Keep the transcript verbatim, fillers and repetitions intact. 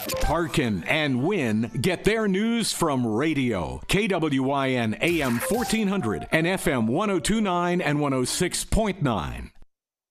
Parkin and Wynn get their news from radio. K W I N A M fourteen hundred and F M one oh two point nine and one oh six point nine.